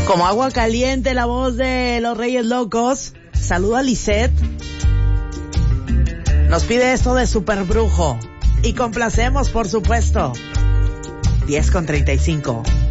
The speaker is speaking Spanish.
Como agua caliente, la voz de los Reyes Locos. Saluda a Lisette. Nos pide esto de Super Brujo. Y complacemos, por supuesto. 10:35.